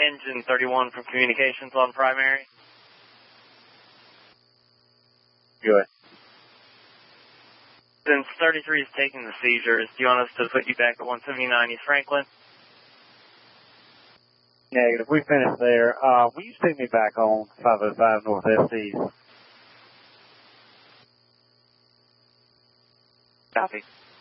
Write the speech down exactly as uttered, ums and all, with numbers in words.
Engine thirty-one from communications on primary. Good. Since thirty-three is taking the seizures, do you want us to put you back at one seventy-nine East Franklin? Negative. We finished there. Uh, will you stick me back on five oh five Northwest East? Copy.